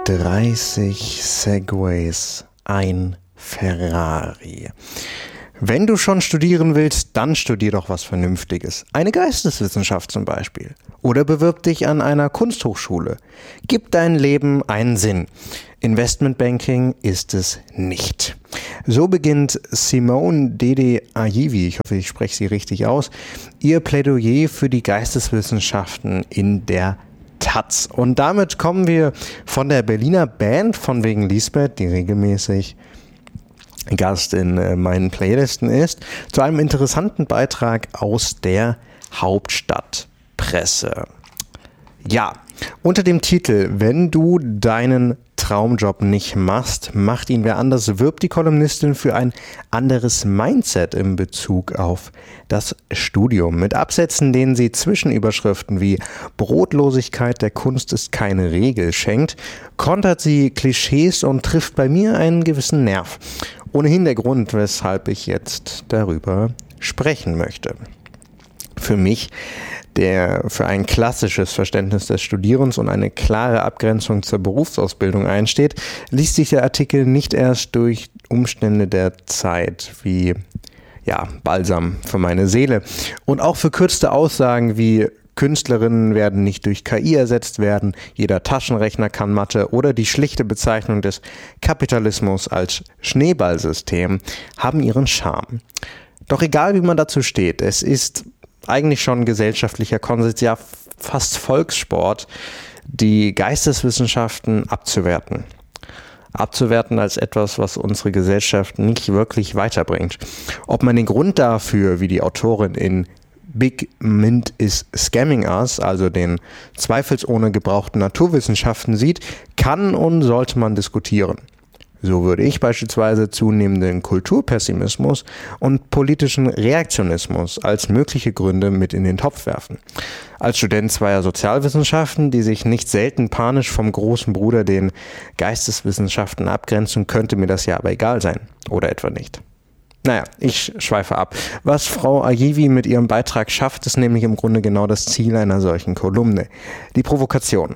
30 Segways, ein Ferrari. Wenn du schon studieren willst, dann studier doch was Vernünftiges. Eine Geisteswissenschaft zum Beispiel. Oder bewirb dich an einer Kunsthochschule. Gib dein Leben einen Sinn. Investmentbanking ist es nicht. So beginnt Simone Dede Ayivi, ich hoffe, ich spreche sie richtig aus, ihr Plädoyer für die Geisteswissenschaften in der Taz. Und damit kommen wir von der Berliner Band von wegen Lisbeth, die regelmäßig Gast in meinen Playlisten ist, zu einem interessanten Beitrag aus der Hauptstadtpresse. Ja, unter dem Titel "Wenn du deinen Traumjob nicht machst, macht ihn wer anders", wirbt die Kolumnistin für ein anderes Mindset in Bezug auf das Studium. Mit Absätzen, denen sie Zwischenüberschriften wie "Brotlosigkeit der Kunst ist keine Regel" schenkt, kontert sie Klischees und trifft bei mir einen gewissen Nerv. Ohnehin der Grund, weshalb ich jetzt darüber sprechen möchte. Für mich, der für ein klassisches Verständnis des Studierens und eine klare Abgrenzung zur Berufsausbildung einsteht, liest sich der Artikel nicht erst durch Umstände der Zeit wie Balsam für meine Seele. Und auch verkürzte Aussagen wie "Künstlerinnen werden nicht durch KI ersetzt werden", "Jeder Taschenrechner kann Mathe" oder die schlichte Bezeichnung des Kapitalismus als Schneeballsystem haben ihren Charme. Doch egal wie man dazu steht, es ist eigentlich schon gesellschaftlicher Konsens, ja fast Volkssport, die Geisteswissenschaften abzuwerten. Abzuwerten als etwas, was unsere Gesellschaft nicht wirklich weiterbringt. Ob man den Grund dafür, wie die Autorin in Big Mint is Scamming Us, also den zweifelsohne gebrauchten Naturwissenschaften sieht, kann und sollte man diskutieren. So würde ich beispielsweise zunehmenden Kulturpessimismus und politischen Reaktionismus als mögliche Gründe mit in den Topf werfen. Als Student zweier Sozialwissenschaften, die sich nicht selten panisch vom großen Bruder, den Geisteswissenschaften, abgrenzen, könnte mir das ja aber egal sein. Oder etwa nicht. Naja, ich schweife ab. Was Frau Ayivi mit ihrem Beitrag schafft, ist nämlich im Grunde genau das Ziel einer solchen Kolumne. Die Provokation.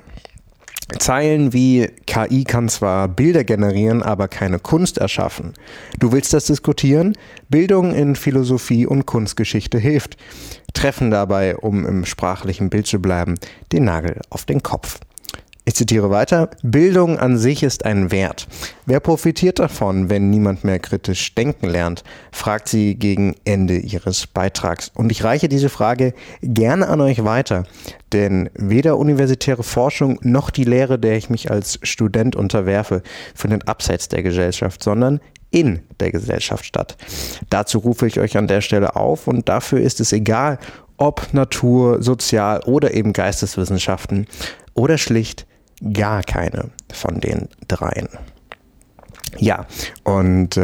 Zeilen wie "KI kann zwar Bilder generieren, aber keine Kunst erschaffen. Du willst das diskutieren? Bildung in Philosophie und Kunstgeschichte hilft." Treffen dabei, um im sprachlichen Bild zu bleiben, den Nagel auf den Kopf. Ich zitiere weiter: "Bildung an sich ist ein Wert. Wer profitiert davon, wenn niemand mehr kritisch denken lernt?", fragt sie gegen Ende ihres Beitrags. Und ich reiche diese Frage gerne an euch weiter, denn weder universitäre Forschung noch die Lehre, der ich mich als Student unterwerfe, findet abseits der Gesellschaft, sondern in der Gesellschaft statt. Dazu rufe ich euch an der Stelle auf, und dafür ist es egal, ob Natur, Sozial- oder eben Geisteswissenschaften oder schlicht gar keine von den dreien. Ja, und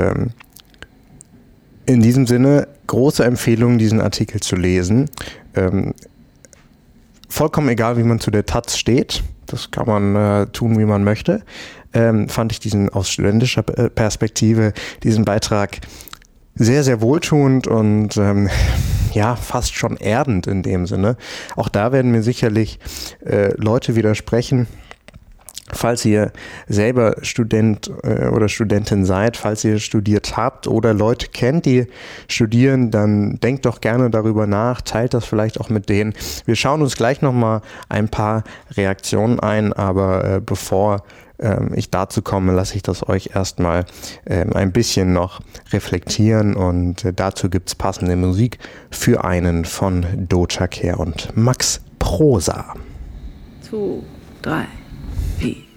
in diesem Sinne große Empfehlung, diesen Artikel zu lesen. Vollkommen egal, wie man zu der Taz steht. Das kann man tun, wie man möchte. Fand ich diesen aus studentischer Perspektive, diesen Beitrag sehr, sehr wohltuend und fast schon erdend in dem Sinne. Auch da werden mir sicherlich Leute widersprechen. Falls ihr selber Student oder Studentin seid, falls ihr studiert habt oder Leute kennt, die studieren, dann denkt doch gerne darüber nach, teilt das vielleicht auch mit denen. Wir schauen uns gleich nochmal ein paar Reaktionen ein, aber bevor ich dazu komme, lasse ich das euch erstmal ein bisschen noch reflektieren, und dazu gibt's passende Musik für einen von Doja Cat und Max Prosa. 2, 3, 4.